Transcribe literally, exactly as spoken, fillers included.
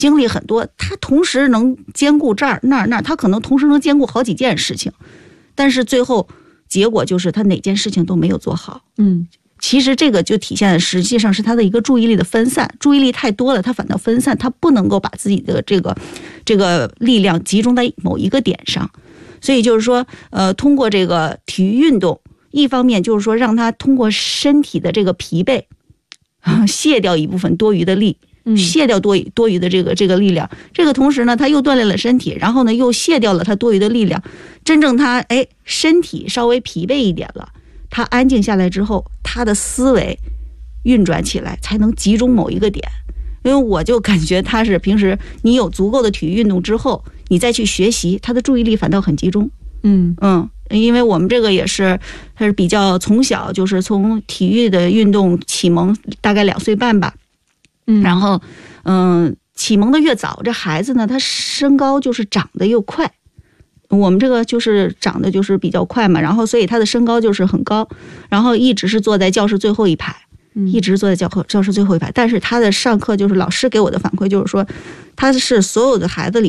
精力很多，他同时能兼顾这儿那儿那儿，他可能同时能兼顾好几件事情，但是最后结果就是他哪件事情都没有做好。 嗯， 其实这个就体现实际上是他的一个注意力的分散，注意力太多了，他反倒分散，他不能够把自己的这个这个力量集中在某一个点上。所以就是说，呃，通过这个体育运动，一方面就是说让他通过身体的这个疲惫，卸掉一部分多余的力。卸掉多多余的这个这个力量，这个同时呢，他又锻炼了身体，然后呢又卸掉了他多余的力量。真正他哎身体稍微疲惫一点了，他安静下来之后，他的思维运转起来才能集中某一个点。因为我就感觉他是平时你有足够的体育运动之后，你再去学习，他的注意力反倒很集中。 嗯嗯，因为我们这个也是，他是比较从小就是从体育的运动启蒙，大概两岁半吧。然后，嗯，启蒙的越早，这孩子呢，他身高就是长得又快。我们这个就是长得就是比较快嘛，然后所以他的身高就是很高，然后一直是坐在教室最后一排，一直坐在教课教室最后一排。但是他的上课就是老师给我的反馈就是说，他是所有的孩子里